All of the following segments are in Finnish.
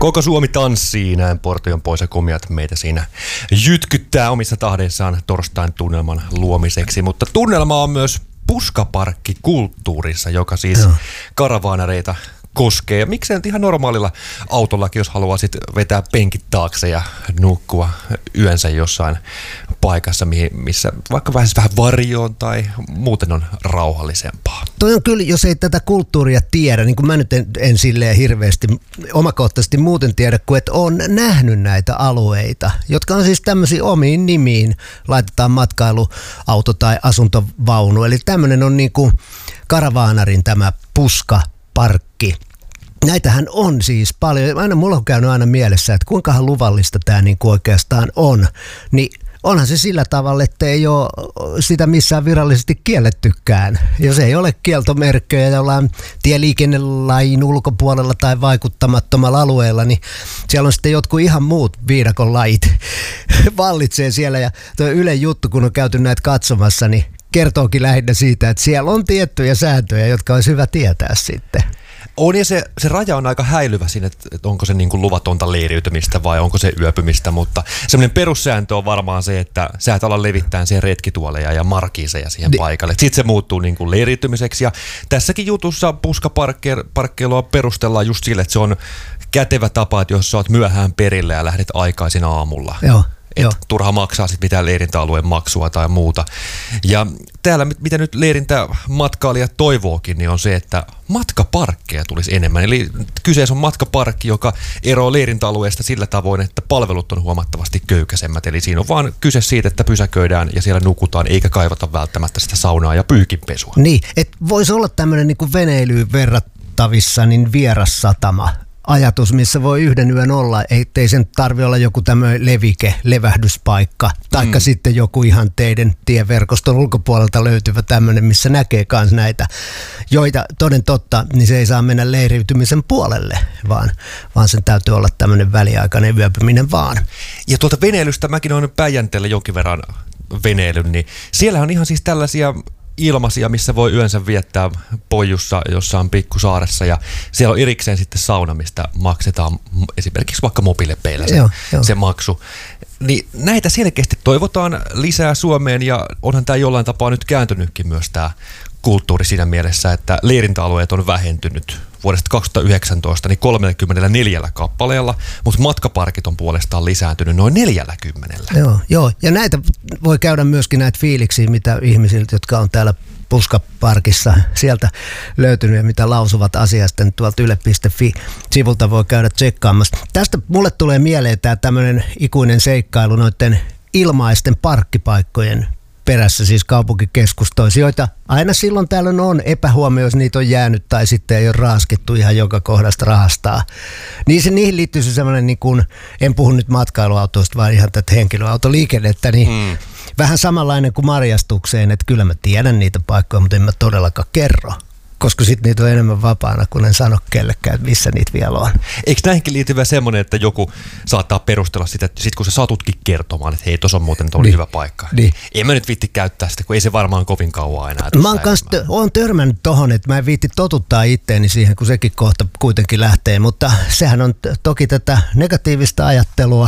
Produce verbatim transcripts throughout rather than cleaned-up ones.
Koko Suomi tanssii, näin Portion pois ja komiat meitä siinä jytkyttää omissa tahdeissaan torstain tunnelman luomiseksi. Mutta tunnelma on myös puskaparkki kulttuurissa, joka siis no. karavaanareita koskee. Ja miksei nyt ihan normaalilla autollakin, jos haluaa sit vetää penkit taakse ja nukkua yönsä jossain paikassa, missä vaikka vähän, vähän varjoon tai muuten on rauhallisempaa. Toi on kyllä, jos ei tätä kulttuuria tiedä, niin kuin mä nyt en, en silleen hirveästi omakohtaisesti muuten tiedä, kun et on nähnyt näitä alueita, jotka on siis tämmöisiä omiin nimiin, laitetaan matkailuauto tai asuntovaunu. Eli tämmöinen on niin kuin karavaanarin tämä puskaparkki. Näitähän on siis paljon. Aina mulla on käynyt aina mielessä, että kuinkahan luvallista tämä niin kuin oikeastaan on. Niin onhan se sillä tavalla, että ei ole sitä missään virallisesti kiellettykään. Jos ei ole kieltomerkkejä jollain tieliikennelain ulkopuolella tai vaikuttamattomalla alueella, niin siellä on sitten jotkut ihan muut viidakon lait vallitsee siellä. Ja tuo Ylen juttu, kun on käyty näitä katsomassa, niin kertookin lähinnä siitä, että siellä on tiettyjä sääntöjä, jotka olisi hyvä tietää sitten. On, ja se, se raja on aika häilyvä siinä, että, että onko se niin kuin luvatonta leiriytymistä vai onko se yöpymistä, mutta semmoinen perussääntö on varmaan se, että sä et ala levittämään siihen retkituoleja ja markiiseja siihen Di- paikalle. Sitten se muuttuu niin kuin leiriytymiseksi, ja tässäkin jutussa puskaparkkeilua perustellaan just sille, että se on kätevä tapa, että jos sä oot myöhään perillä ja lähdet aikaisin aamulla. Joo. Että turha maksaa sitten mitään leirintäalueen maksua tai muuta. Ja täällä, mitä nyt leirintämatkailijat toivookin, niin on se, että matkaparkkeja tulisi enemmän. Eli kyseessä on matkaparkki, joka eroaa leirintäalueesta sillä tavoin, että palvelut on huomattavasti köykäisemmät. Eli siinä on vaan kyse siitä, että pysäköidään ja siellä nukutaan, eikä kaivata välttämättä sitä saunaa ja pyykinpesua. Niin, että voisi olla tämmöinen niin kuin veneilyyn verrattavissa niin vierassatama ajatus, missä voi yhden yön olla, ettei sen tarvitse olla joku tämmöinen levike, levähdyspaikka, taikka mm. sitten joku ihan teidän tieverkoston ulkopuolelta löytyvä tämmöinen, missä näkee myös näitä, joita toden totta, niin se ei saa mennä leiriytymisen puolelle, vaan, vaan sen täytyy olla tämmöinen väliaikainen yöpyminen vaan. Ja tuolta veneilystä mäkin olen Päijänteellä jonkin verran veneilyn, niin siellä on ihan siis tällaisia ilmaisia, missä voi yönsä viettää Poijussa jossain pikkusaaressa, ja siellä on erikseen sitten sauna, mistä maksetaan esimerkiksi vaikka mobiilepeillä se, joo, joo. se maksu. Niin näitä selkeästi toivotaan lisää Suomeen, ja onhan tämä jollain tapaa nyt kääntynytkin myös tämä kulttuuri siinä mielessä, että leirintäalueet on vähentynyt vuodesta kaksituhattayhdeksäntoista niin kolmekymmentäneljä kappaleella, mutta matkaparkit on puolestaan lisääntynyt noin neljäkymmentä. Joo, joo, ja näitä voi käydä myöskin näitä fiiliksiä, mitä ihmisiltä, jotka on täällä puskaparkissa sieltä löytynyt ja mitä lausuvat asiasta, niin tuolta yle piste fi-sivulta voi käydä tsekkaamassa. Tästä mulle tulee mieleen tämä tämmöinen ikuinen seikkailu noiden ilmaisten parkkipaikkojen perässä, siis kaupunkikeskustoissa, joita aina silloin tällöin on epähuomio, jos niitä on jäänyt tai sitten ei ole raaskittu ihan joka kohdasta rahastaa. Niin se, niihin liittyy se semmoinen, niin kuin, en puhu nyt matkailuautoista, vaan ihan tätä henkilöautoliikennettä, niin mm. vähän samanlainen kuin marjastukseen, että kyllä mä tiedän niitä paikkoja, mutta en mä todellakaan kerro. Koska sitten niitä on enemmän vapaana, kun en sano kellekään, että missä niitä vielä on. Eikö näihinkin liity vielä semmoinen, että joku saattaa perustella sitä, että sit kun sä satutkin kertomaan, että hei, tuossa on muuten niin. hyvä paikka. Niin. En mä nyt viitti käyttää sitä, kun ei se varmaan kovin kauan enää. Mä oon, kans, oon törmännyt tohon, että mä en viitti totuttaa itteeni siihen, kun sekin kohta kuitenkin lähtee. Mutta sehän on t- toki tätä negatiivista ajattelua,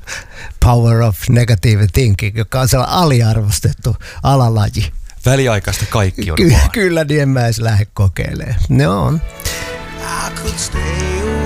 power of negative thinking, joka on sellainen aliarvostettu alalaji. Väliaikaista kaikki on Ky- vaan. Kyllä, niin en mä edes lähde kokeilemaan. Ne on.